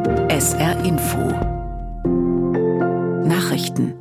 SR Info Nachrichten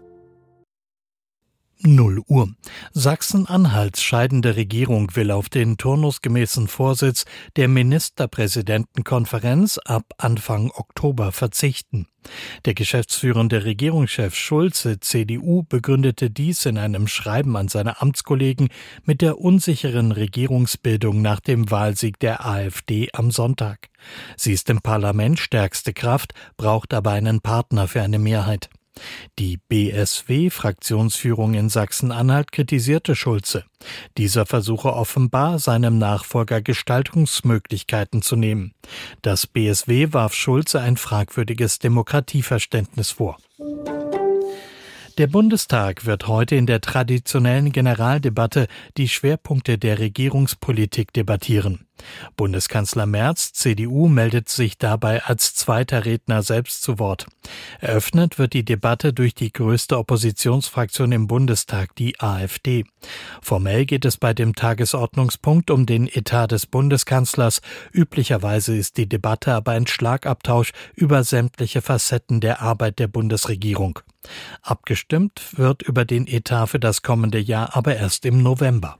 0 Uhr. Sachsen-Anhalts scheidende Regierung will auf den turnusgemäßen Vorsitz der Ministerpräsidentenkonferenz ab Anfang Oktober verzichten. Der geschäftsführende Regierungschef Schulze, CDU, begründete dies in einem Schreiben an seine Amtskollegen mit der unsicheren Regierungsbildung nach dem Wahlsieg der AfD am Sonntag. Sie ist im Parlament stärkste Kraft, braucht aber einen Partner für eine Mehrheit. Die BSW-Fraktionsführung in Sachsen-Anhalt kritisierte Schulze. Dieser versuche offenbar, seinem Nachfolger Gestaltungsmöglichkeiten zu nehmen. Das BSW warf Schulze ein fragwürdiges Demokratieverständnis vor. Der Bundestag wird heute in der traditionellen Generaldebatte die Schwerpunkte der Regierungspolitik debattieren. Bundeskanzler Merz, CDU, meldet sich dabei als zweiter Redner selbst zu Wort. Eröffnet wird die Debatte durch die größte Oppositionsfraktion im Bundestag, die AfD. Formell geht es bei dem Tagesordnungspunkt um den Etat des Bundeskanzlers. Üblicherweise ist die Debatte aber ein Schlagabtausch über sämtliche Facetten der Arbeit der Bundesregierung. Abgestimmt wird über den Etat für das kommende Jahr aber erst im November.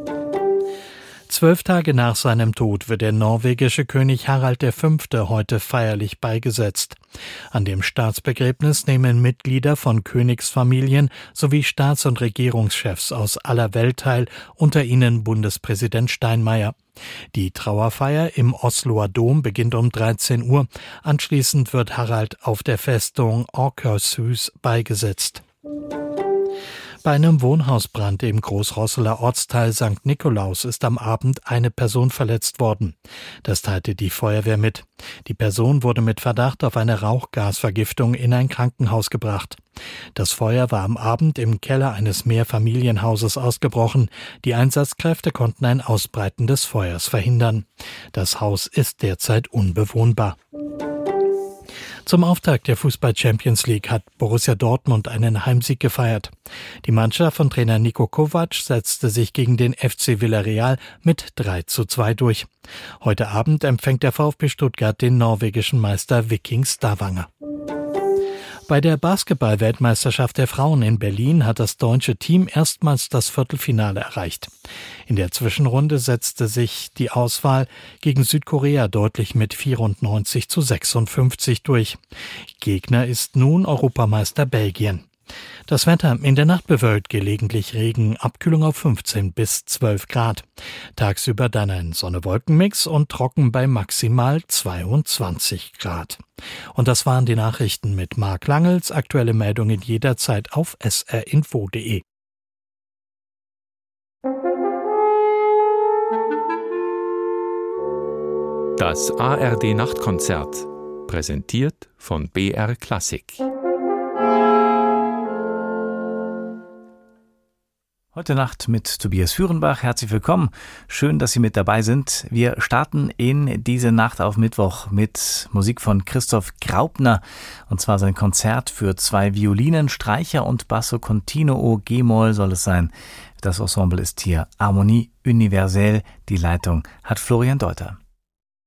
12 Tage nach seinem Tod wird der norwegische König Harald V. heute feierlich beigesetzt. An dem Staatsbegräbnis nehmen Mitglieder von Königsfamilien sowie Staats- und Regierungschefs aus aller Welt teil, unter ihnen Bundespräsident Steinmeier. Die Trauerfeier im Osloer Dom beginnt um 13 Uhr. Anschließend wird Harald auf der Festung Akershus beigesetzt. Bei einem Wohnhausbrand im Großrosseler Ortsteil St. Nikolaus ist am Abend eine Person verletzt worden. Das teilte die Feuerwehr mit. Die Person wurde mit Verdacht auf eine Rauchgasvergiftung in ein Krankenhaus gebracht. Das Feuer war am Abend im Keller eines Mehrfamilienhauses ausgebrochen. Die Einsatzkräfte konnten ein Ausbreiten des Feuers verhindern. Das Haus ist derzeit unbewohnbar. Zum Auftakt der Fußball-Champions League hat Borussia Dortmund einen Heimsieg gefeiert. Die Mannschaft von Trainer Niko Kovac setzte sich gegen den FC Villarreal mit 3:2 durch. Heute Abend empfängt der VfB Stuttgart den norwegischen Meister Viking Stavanger. Bei der Basketball-Weltmeisterschaft der Frauen in Berlin hat das deutsche Team erstmals das Viertelfinale erreicht. In der Zwischenrunde setzte sich die Auswahl gegen Südkorea deutlich mit 94:56 durch. Gegner ist nun Europameister Belgien. Das Wetter: in der Nacht bewölkt, gelegentlich Regen, Abkühlung auf 15 bis 12 Grad. Tagsüber dann ein Sonne-Wolken-Mix und trocken bei maximal 22 Grad. Und das waren die Nachrichten mit Marc Langels. Aktuelle Meldungen jederzeit auf srinfo.de. Das ARD-Nachtkonzert, präsentiert von BR Klassik. Heute Nacht mit Tobias Führenbach. Herzlich willkommen. Schön, dass Sie mit dabei sind. Wir starten in diese Nacht auf Mittwoch mit Musik von Christoph Graupner. Und zwar sein Konzert für 2 Violinen, Streicher und Basso Continuo, G-Moll soll es sein. Das Ensemble ist hier Harmonie Universelle. Die Leitung hat Florian Deuter.